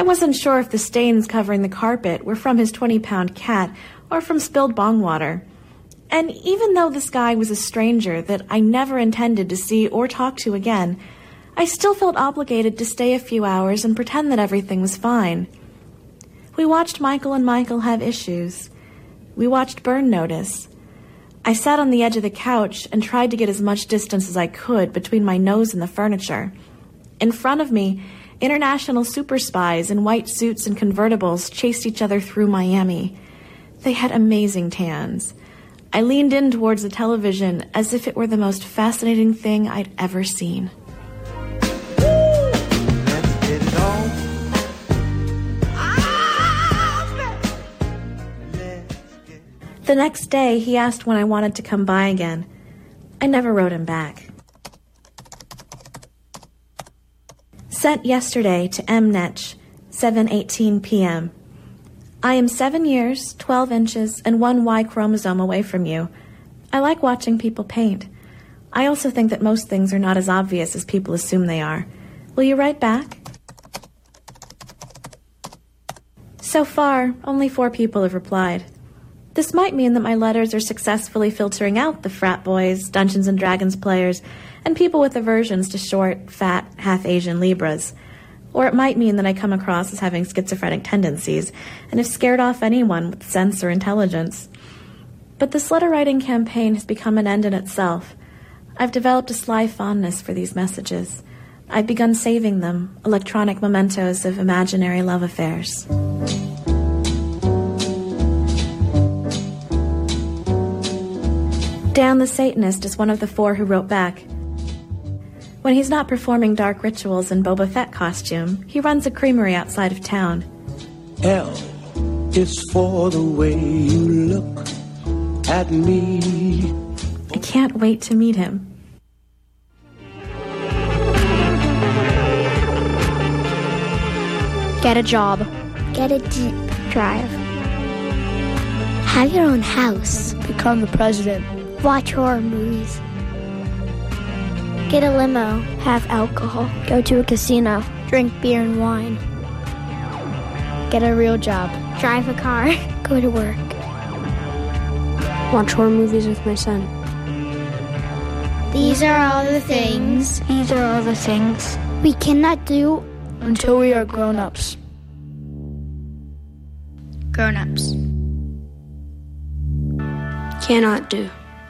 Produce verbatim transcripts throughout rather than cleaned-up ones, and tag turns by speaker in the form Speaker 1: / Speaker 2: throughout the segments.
Speaker 1: I wasn't sure if the stains covering the carpet were from his twenty-pound cat or from spilled bong water. And even though this guy was a stranger that I never intended to see or talk to again, I still felt obligated to stay a few hours and pretend that everything was fine. We watched Michael and Michael have issues. We watched Burn notice. I sat on the edge of the couch and tried to get as much distance as I could between my nose and the furniture. In front of me, international super spies in white suits and convertibles chased each other through Miami. They had amazing tans. I leaned in towards the television as if it were the most fascinating thing I'd ever seen. The next day, he asked when I wanted to come by again. I never wrote him back. Sent yesterday to M. Netch, seven eighteen p.m. I am seven years, twelve inches, and one Y chromosome away from you. I like watching people paint. I also think that most things are not as obvious as people assume they are. Will you write back? So far, only four people have replied. This might mean that my letters are successfully filtering out the frat boys, Dungeons and Dragons players, and people with aversions to short, fat, half-Asian Libras. Or it might mean that I come across as having schizophrenic tendencies and have scared off anyone with sense or intelligence. But this letter-writing campaign has become an end in itself. I've developed a sly fondness for these messages. I've begun saving them, electronic mementos of imaginary love affairs. Dan the Satanist is one of the four who wrote back. When he's not performing dark rituals in Boba Fett costume, he runs a creamery outside of town.
Speaker 2: L is for the way you look at me.
Speaker 1: I can't wait to meet him.
Speaker 3: Get a job. Get a Jeep. Drive. Have your own house.
Speaker 4: Become the president.
Speaker 3: Watch horror movies. Get a limo. Have alcohol. Go to a casino. Drink beer and wine.
Speaker 4: Get a real job.
Speaker 3: Drive a car. Go to work.
Speaker 4: Watch horror movies with my son.
Speaker 3: These are all the things.
Speaker 4: These are all the things
Speaker 3: we cannot do
Speaker 4: until we are grown-ups.
Speaker 3: Grown-ups.
Speaker 4: Cannot do.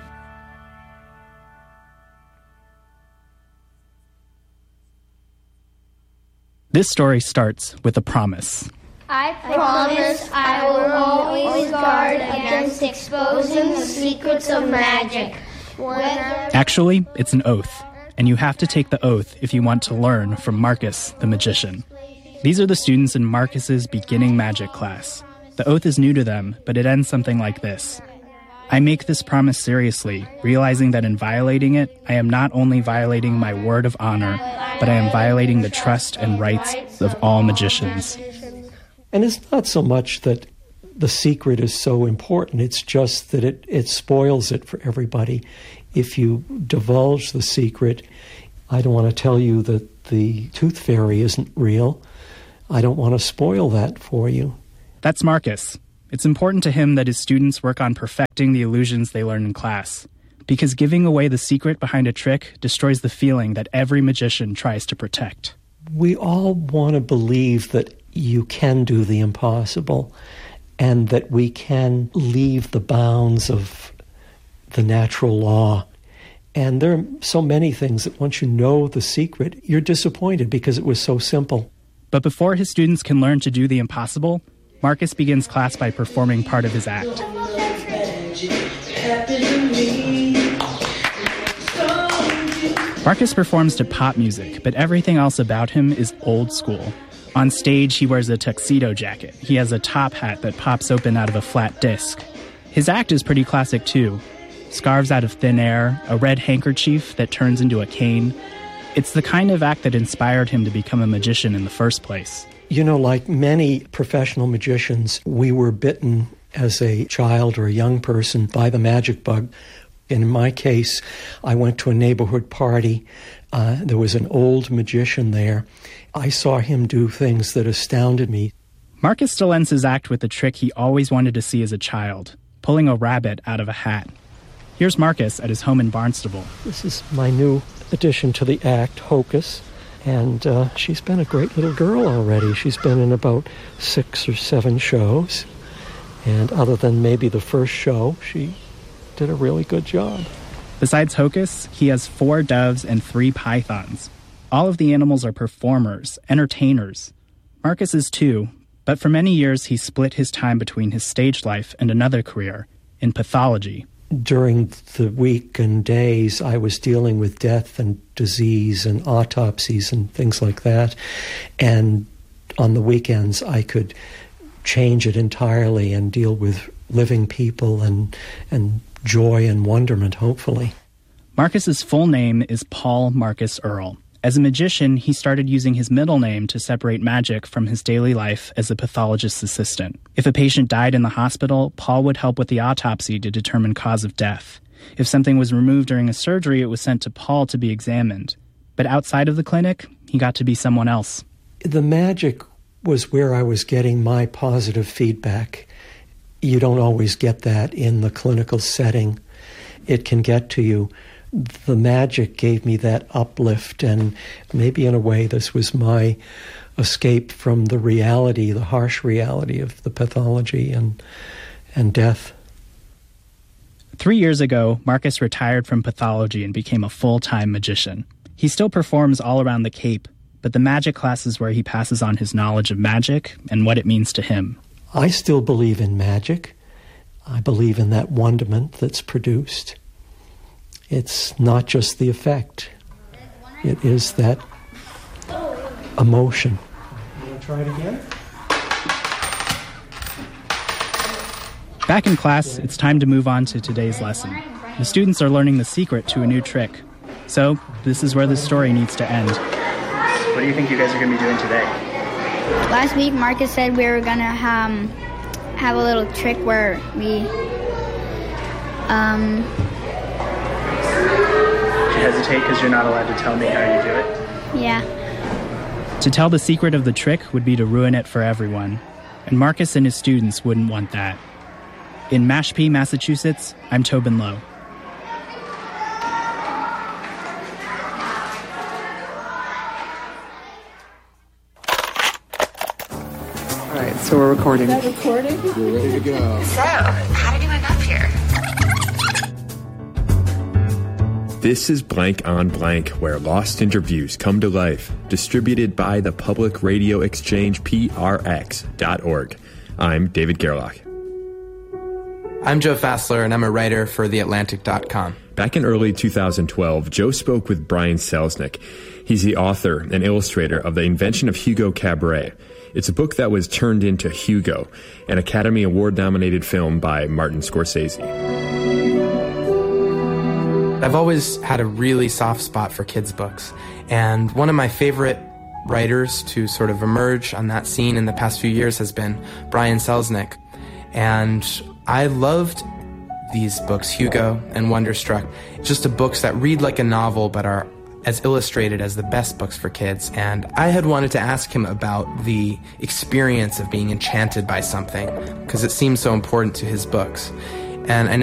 Speaker 5: This story starts with a promise.
Speaker 6: I promise I will always guard against exposing the secrets of magic. Whether...
Speaker 5: Actually, it's an oath, and you have to take the oath if you want to learn from Marcus the magician. These are the students in Marcus's beginning magic class. The oath is new to them, but it ends something like this. I make this promise seriously, realizing that in violating it, I am not only violating my word of honor, but I am violating the trust and rights of all magicians.
Speaker 7: And it's not so much that the secret is so important, it's just that it, it spoils it for everybody. If you divulge the secret, I don't want to tell you that the tooth fairy isn't real. I don't want to spoil that for you.
Speaker 5: That's Marcus. It's important to him that his students work on perfecting the illusions they learn in class, because giving away the secret behind a trick destroys the feeling that every magician tries to protect.
Speaker 7: We all want to believe that you can do the impossible and that we can leave the bounds of the natural law. And there are so many things that once you know the secret, you're disappointed because it was so simple.
Speaker 5: But before his students can learn to do the impossible, Marcus begins class by performing part of his act. Marcus performs to pop music, but everything else about him is old school. On stage, he wears a tuxedo jacket. He has a top hat that pops open out of a flat disc. His act is pretty classic, too. Scarves out of thin air, a red handkerchief that turns into a cane. It's the kind of act that inspired him to become a magician in the first place.
Speaker 7: You know, like many professional magicians, we were bitten as a child or a young person by the magic bug. In my case, I went to a neighborhood party. Uh, there was an old magician there. I saw him do things that astounded me.
Speaker 5: Marcus still ends his act with a trick he always wanted to see as a child, pulling a rabbit out of a hat. Here's Marcus at his home in Barnstable.
Speaker 7: This is my new addition to the act, Hocus. And uh, she's been a great little girl already. She's been in about six or seven shows. And other than maybe the first show, she did a really good job.
Speaker 5: Besides Hocus, he has four doves and three pythons. All of the animals are performers, entertainers. Marcus is too, but for many years he split his time between his stage life and another career, in pathology.
Speaker 7: During the week and days, I was dealing with death and disease and autopsies and things like that. And on the weekends, I could change it entirely and deal with living people and and joy and wonderment, hopefully.
Speaker 5: Marcus's full name is Paul Marcus Earle. As a magician, he started using his middle name to separate magic from his daily life as a pathologist's assistant. If a patient died in the hospital, Paul would help with the autopsy to determine cause of death. If something was removed during a surgery, it was sent to Paul to be examined. But outside of the clinic, he got to be someone else.
Speaker 7: The magic was where I was getting my positive feedback. You don't always get that in the clinical setting. It can get to you. The magic gave me that uplift, and maybe in a way this was my escape from the reality, the harsh reality of the pathology and and death.
Speaker 5: Three years ago, Marcus retired from pathology and became a full-time magician. He still performs all around the Cape, but the magic class is where he passes on his knowledge of magic and what it means to him.
Speaker 7: I still believe in magic. I believe in that wonderment that's produced. It's not just the effect. It is that emotion. You want to try it again?
Speaker 5: Back in class, it's time to move on to today's lesson. The students are learning the secret to a new trick. So, this is where the story needs to end. What do you think you guys are going to be doing today?
Speaker 8: Last week, Marcus said we were going to um, have a little trick where we... Um,
Speaker 5: you hesitate because you're not allowed to tell me how you do it?
Speaker 8: Yeah.
Speaker 5: To tell the secret of the trick would be to ruin it for everyone. And Marcus and his students wouldn't want that. In Mashpee, Massachusetts, I'm Tobin Lowe.
Speaker 9: All right, so we're recording.
Speaker 10: Is that recording?
Speaker 9: We're ready to go.
Speaker 10: So, how did you end up here?
Speaker 11: This is Blank on Blank, where lost interviews come to life. Distributed by the Public Radio Exchange, P R X dot org. I'm David Gerlach.
Speaker 12: I'm Joe Fassler, and I'm a writer for the atlantic dot com.
Speaker 11: Back in early two thousand twelve, Joe spoke with Brian Selznick. He's the author and illustrator of The Invention of Hugo Cabaret. It's a book that was turned into Hugo, an Academy Award-nominated film by Martin Scorsese.
Speaker 12: I've always had a really soft spot for kids' books, and one of my favorite writers to sort of emerge on that scene in the past few years has been Brian Selznick. And I loved these books, Hugo and Wonderstruck, just a books that read like a novel but are as illustrated as the best books for kids. And I had wanted to ask him about the experience of being enchanted by something, because it seems so important to his books. And I